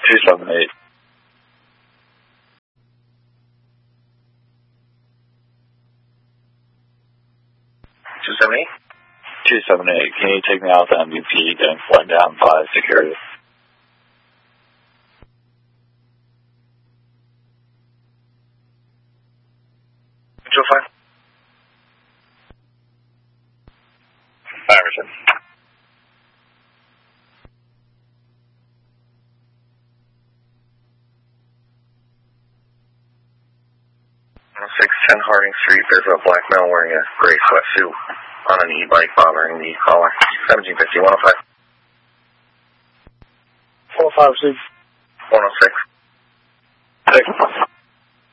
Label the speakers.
Speaker 1: 278.
Speaker 2: 278?
Speaker 1: 278. Can you take me out to MVP, then flying down 5 security?
Speaker 2: Control 5. Iverson. 610 Harding Street, there's a black male wearing a gray sweatsuit on an e-bike bothering the caller. 1750, 105.
Speaker 3: 105, 6.
Speaker 2: 106.
Speaker 1: 6.